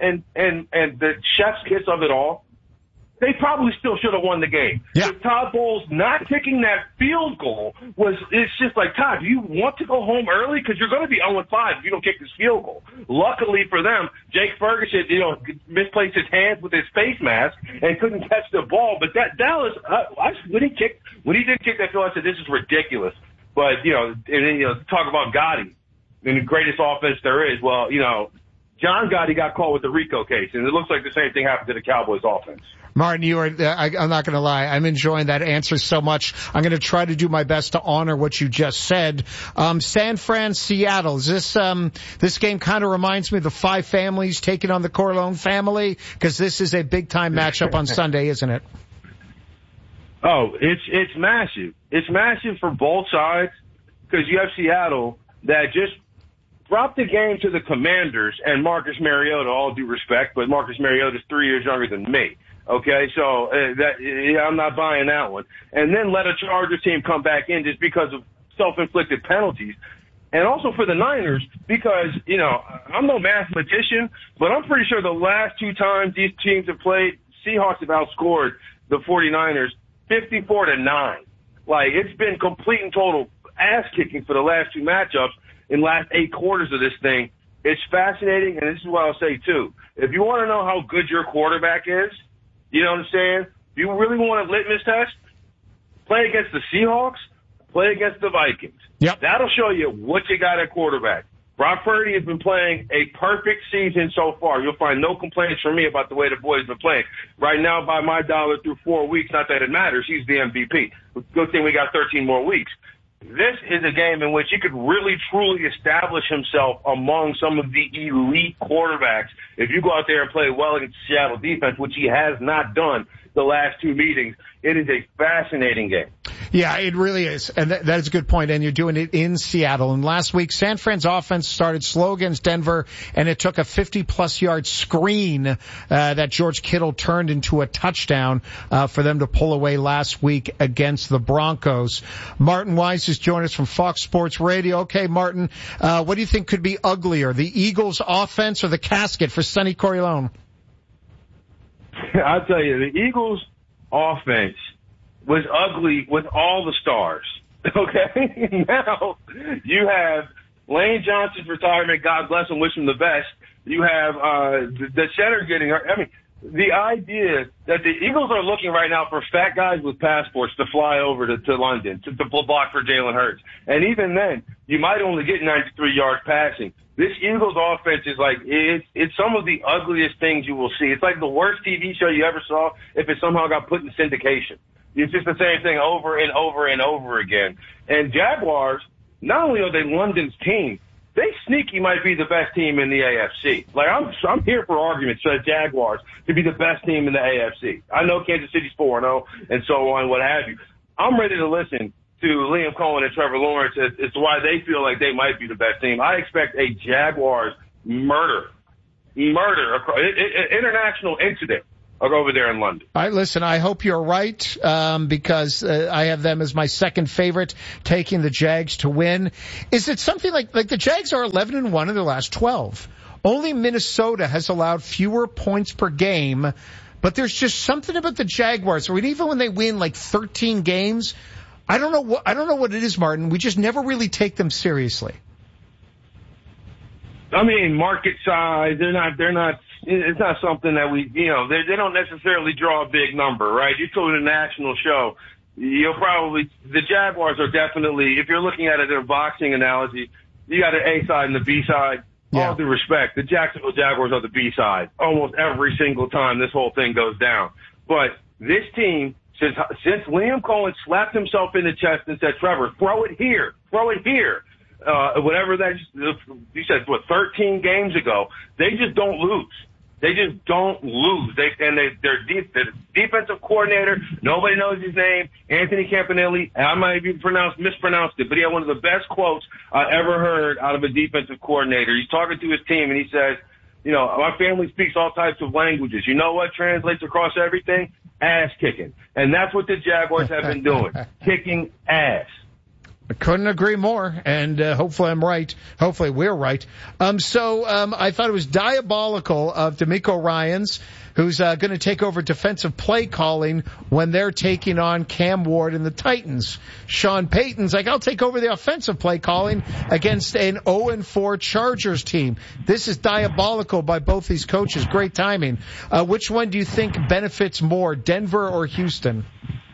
the chef's kiss of it all, they probably still should have won the game. Yeah. If Todd Bowles not kicking that field goal it's just like, Todd, do you want to go home early? Because you're going to be 0-5 if you don't kick this field goal. Luckily for them, Jake Ferguson, misplaced his hands with his face mask and couldn't catch the ball. But that Dallas, when he did kick that field, I said, this is ridiculous. But, talk about Gotti and the greatest offense there is. Well, John Gotti got caught with the RICO case, and it looks like the same thing happened to the Cowboys offense. Martin, I'm not going to lie. I'm enjoying that answer so much. I'm going to try to do my best to honor what you just said. San Fran, Seattle. Is this game kind of reminds me of the 5 families taking on the Corleone family? Because this is a big time matchup on Sunday, isn't it? Oh, it's massive. It's massive for both sides because you have Seattle that just dropped the game to the Commanders and Marcus Mariota, all due respect, but Marcus Mariota is 3 years younger than me. Okay, so I'm not buying that one. And then let a Chargers team come back in just because of self-inflicted penalties. And also for the Niners, because, I'm no mathematician, but I'm pretty sure the last 2 times these teams have played, Seahawks have outscored the 49ers 54-9. Like, it's been complete and total ass-kicking for the last 2 matchups in the last 8 quarters of this thing. It's fascinating, and this is what I'll say, too. If you want to know how good your quarterback is, you know what I'm saying? If you really want a litmus test, play against the Seahawks, play against the Vikings. Yep. That'll show you what you got at quarterback. Brock Purdy has been playing a perfect season so far. You'll find no complaints from me about the way the boy's been playing. Right now, by my dollar, through 4 weeks, not that it matters, he's the MVP. Good thing we got 13 more weeks. This is a game in which he could really, truly establish himself among some of the elite quarterbacks if you go out there and play well against Seattle defense, which he has not done the last 2 meetings. It is a fascinating game. Yeah, it really is. And that is a good point. And you're doing it in Seattle. And last week, San Fran's offense started slow against Denver, and it took a 50-plus yard screen that George Kittle turned into a touchdown for them to pull away last week against the Broncos. Martin Weiss is joining us from Fox Sports Radio. Okay, Martin, what do you think could be uglier, the Eagles' offense or the casket for Sonny Corleone? I'll tell you, the Eagles' offense was ugly with all the stars. Okay? Now, you have Lane Johnson's retirement. God bless him. Wish him the best. You have the center getting hurt. I mean, the idea that the Eagles are looking right now for fat guys with passports to fly over to London to block for Jalen Hurts. And even then, you might only get 93 yards passing. This Eagles offense is like, it's some of the ugliest things you will see. It's like the worst TV show you ever saw if it somehow got put in syndication. It's just the same thing over and over and over again. And Jaguars, not only are they London's team, they sneaky might be the best team in the AFC. Like, I'm here for arguments for the Jaguars to be the best team in the AFC. I know Kansas City's 4-0 and so on, what have you. I'm ready to listen to Liam Cohen and Trevor Lawrence as to why they feel like they might be the best team. I expect a Jaguars murder, international incident over there in London. All right, listen, I hope you're right, because I have them as my second favorite, taking the Jags to win. Is it something like the Jags are 11-1 in their last 12? Only Minnesota has allowed fewer points per game, but there's just something about the Jaguars. I mean, even when they win like 13 games, I don't know what it is, Martin. We just never really take them seriously. I mean, market size, they're not, it's not something that they don't necessarily draw a big number, right? You go to the national show, the Jaguars are definitely, if you're looking at it in a boxing analogy, you got an A side and the B side. Yeah. All due respect, the Jacksonville Jaguars are the B side almost every single time this whole thing goes down. But this team, since Liam Cohen slapped himself in the chest and said, Trevor, throw it here. Whatever that, you said, 13 games ago, they just don't lose. Their defensive coordinator, nobody knows his name, Anthony Campanelli. I might have mispronounced it, but he had one of the best quotes I ever heard out of a defensive coordinator. He's talking to his team and he says, my family speaks all types of languages. You know what translates across everything? Ass kicking. And that's what the Jaguars have been doing. Kicking ass. I couldn't agree more, and hopefully I'm right. Hopefully we're right. So I thought it was diabolical of D'Amico Ryans, who's going to take over defensive play calling when they're taking on Cam Ward and the Titans. Sean Payton's like, I'll take over the offensive play calling against an 0-4 Chargers team. This is diabolical by both these coaches. Great timing. Which one do you think benefits more, Denver or Houston?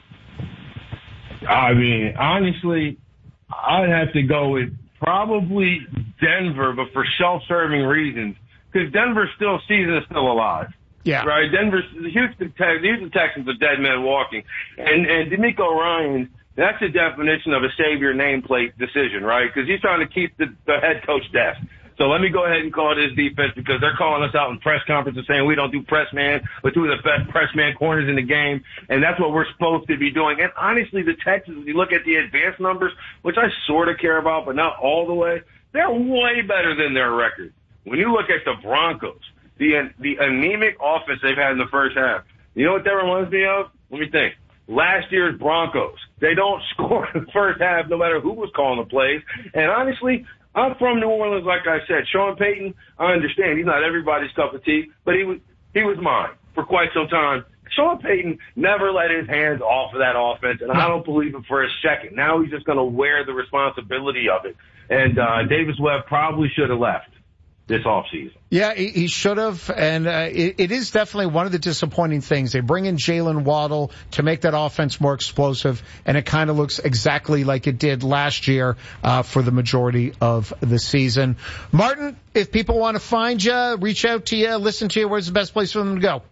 I mean, honestly, I'd have to go with probably Denver, but for self-serving reasons, because Denver's season is still alive. Yeah. Right? The Houston Texans are dead men walking. And D'Amico Ryans, that's the definition of a savior nameplate decision, right? Because he's trying to keep the head coach desk. So let me go ahead and call this defense because they're calling us out in press conferences saying we don't do press man, but two of the best press man corners in the game. And that's what we're supposed to be doing. And honestly, the Texans, if you look at the advanced numbers, which I sort of care about, but not all the way, they're way better than their record. When you look at the Broncos, the anemic offense they've had in the first half, you know what that reminds me of? Let me think. Last year's Broncos. They don't score in the first half no matter who was calling the plays. And honestly, I'm from New Orleans, like I said. Sean Payton, I understand. He's not everybody's cup of tea, but he was mine for quite some time. Sean Payton never let his hands off of that offense, and I don't believe it for a second. Now he's just going to wear the responsibility of it. And Davis Webb probably should have left this offseason. Yeah, he should have, and it is definitely one of the disappointing things. They bring in Jalen Waddle to make that offense more explosive, and it kind of looks exactly like it did last year for the majority of the season. Martin, if people want to find you, reach out to you, listen to you, where's the best place for them to go?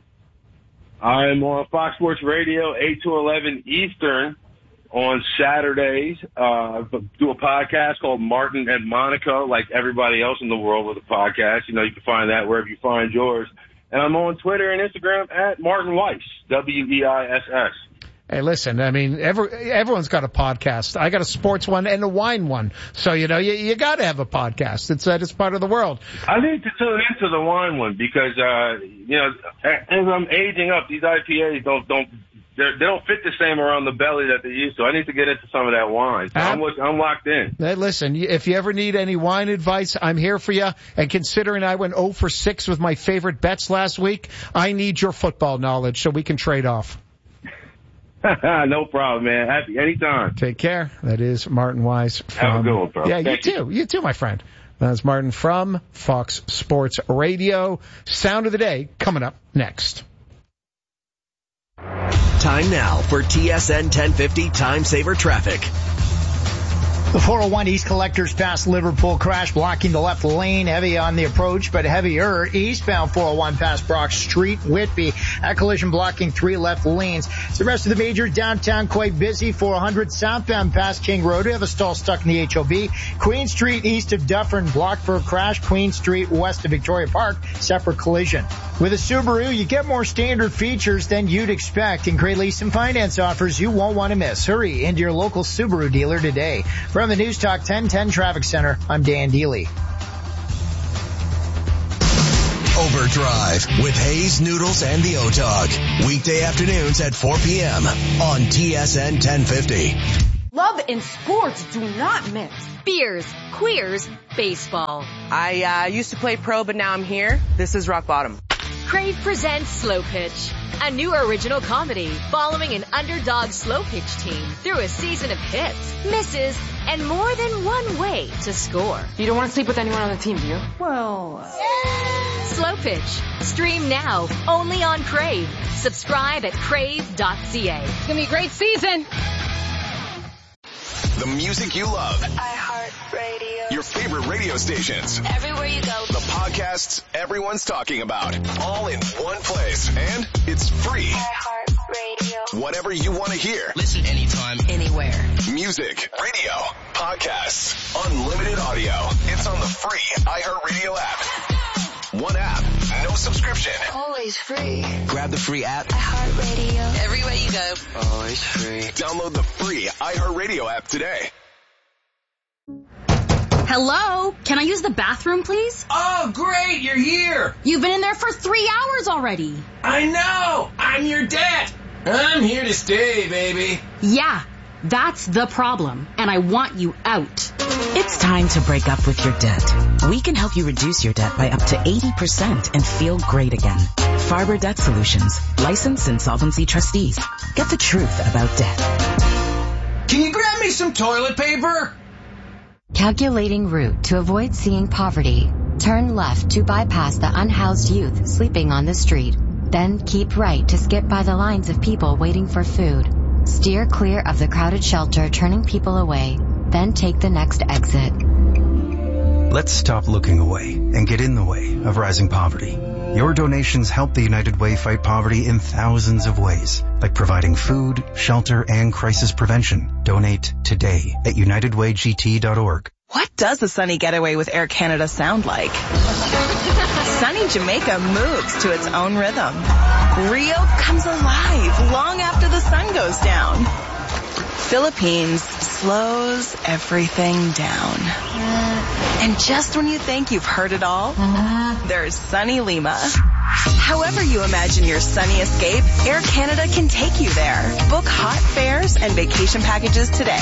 I'm on Fox Sports Radio, 8 to 11 Eastern. On Saturdays, do a podcast called Martin and Monica, like everybody else in the world with a podcast. You can find that wherever you find yours. And I'm on Twitter and Instagram at Martin Weiss, Weiss. Hey, listen, I mean, everyone's got a podcast. I got a sports one and a wine one. So, you got to have a podcast. It's part of the world. I need to tune into the wine one because, as I'm aging up, these IPAs they don't fit the same around the belly that they used to. I need to get into some of that wine. So I'm locked in. Hey, listen, if you ever need any wine advice, I'm here for you. And considering I went 0 for 6 with my favorite bets last week, I need your football knowledge so we can trade off. No problem, man. Happy anytime. Take care. That is Martin Weiss. Have a good one, bro. Yeah, you too. You too, my friend. That's Martin from Fox Sports Radio. Sound of the day coming up next. Time now for TSN 1050 Time Saver Traffic. The 401 East collectors past Liverpool crash blocking the left lane. Heavy on the approach, but heavier eastbound 401 past Brock Street, Whitby. At collision blocking 3 left lanes. So the rest of the major downtown quite busy. 400 southbound past King Road. We have a stall stuck in the HOB. Queen Street east of Dufferin blocked for a crash. Queen Street west of Victoria Park, separate collision. With a Subaru, you get more standard features than you'd expect, and great lease and finance offers you won't want to miss. Hurry into your local Subaru dealer today. From the News Talk 1010 Traffic Center, I'm Dan Deely. Overdrive with Hayes, Noodles, and the O-Dog. Weekday afternoons at 4 p.m. on TSN 1050. Love and sports do not mix. Beers, queers, baseball. I used to play pro, but now I'm here. This is rock bottom. Crave presents Slow Pitch, a new original comedy following an underdog slow pitch team through a season of hits, misses, and more than one way to score. You don't want to sleep with anyone on the team, do you? Well, Slow Pitch. Stream now, only on Crave. Subscribe at crave.ca. It's going to be a great season. The music you love. iHeartRadio. Your favorite radio stations. Everywhere you go. The podcasts everyone's talking about. All in one place. And it's free. iHeartRadio. Whatever you want to hear. Listen anytime, anywhere. Music, radio, podcasts, unlimited audio. It's on the free iHeartRadio app. One app, no subscription. Always free. Grab the free app. iHeartRadio. Everywhere you go. Always free. Download the free iHeartRadio app today. Hello? Can I use the bathroom, please? Oh, great, you're here. You've been in there for 3 hours already. I know. I'm your dad. I'm here to stay, baby. Yeah, that's the problem, and I want you out. It's time to break up with your debt. We can help you reduce your debt by up to 80% and feel great again. Farber Debt Solutions, licensed insolvency trustees. Get the truth about debt. Can you grab me some toilet paper? Calculating route to avoid seeing poverty. Turn left to bypass the unhoused youth sleeping on the street. Then keep right to skip by the lines of people waiting for food. Steer clear of the crowded shelter turning people away. Then take the next exit. Let's stop looking away and get in the way of rising poverty. Your donations help the United Way fight poverty in thousands of ways, like providing food, shelter, and crisis prevention. Donate today at unitedwaygt.org. What does a sunny getaway with Air Canada sound like? Sunny Jamaica moves to its own rhythm. Rio comes alive long after the sun goes down. Philippines slows everything down. And just when you think you've heard it all, there's sunny Lima. However you imagine your sunny escape, Air Canada can take you there. Book hot fares and vacation packages today.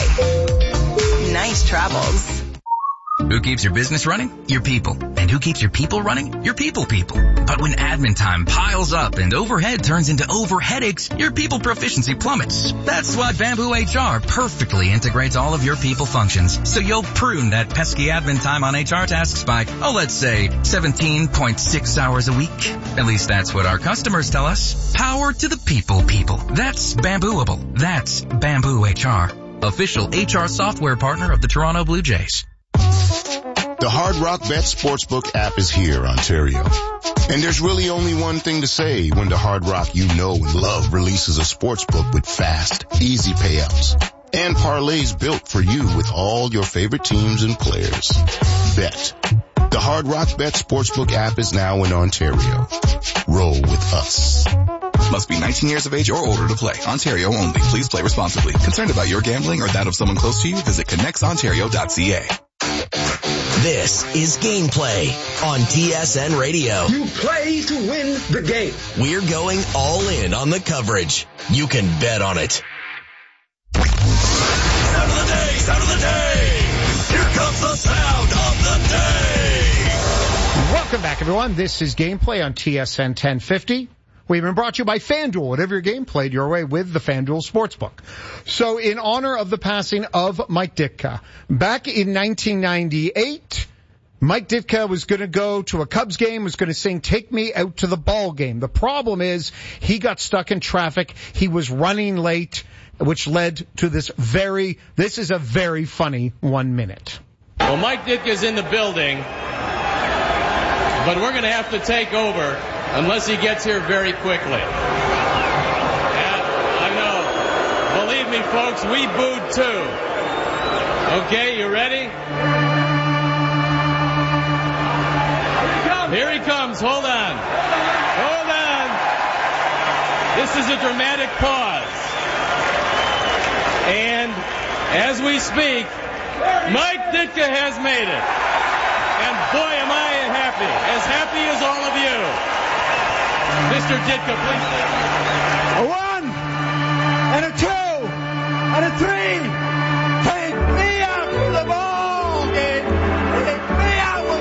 Nice travels. Who keeps your business running? Your people. And who keeps your people running? Your people. But when admin time piles up and overhead turns into overheadaches, your people proficiency plummets. That's why Bamboo HR perfectly integrates all of your people functions. So you'll prune that pesky admin time on HR tasks by, let's say 17.6 hours a week. At least that's what our customers tell us. Power to the people. That's Bambooable. That's Bamboo HR. Official HR software partner of the Toronto Blue Jays. The Hard Rock Bet Sportsbook app is here, Ontario. And there's really only one thing to say when the Hard Rock you know and love releases a sportsbook with fast, easy payouts and parlays built for you with all your favorite teams and players. Bet. The Hard Rock Bet Sportsbook app is now in Ontario. Roll with us. Must be 19 years of age or older to play. Ontario only. Please play responsibly. Concerned about your gambling or that of someone close to you? Visit connectsontario.ca. This is Gameplay on TSN Radio. You play to win the game. We're going all in on the coverage. You can bet on it. Sound of the day, sound of the day. Here comes the sound of the day. Welcome back, everyone. This is Gameplay on TSN 1050. We've been brought to you by FanDuel. Whatever your game played your way with the FanDuel Sportsbook. So in honor of the passing of Mike Ditka, back in 1998, Mike Ditka was going to go to a Cubs game, was going to sing "Take Me Out to the Ball Game." The problem is he got stuck in traffic. He was running late. which led to this is a very funny 1 minute. Well, Mike Ditka's in the building, but we're going to have to take over unless he gets here very quickly. I know. Believe me, folks, we booed too. Okay, you ready? Here he comes. Hold on. Hold on. This is a dramatic pause. And as we speak, Mike Ditka has made it. And boy, am I happy. As happy as all of you. Mr. Ditka, please.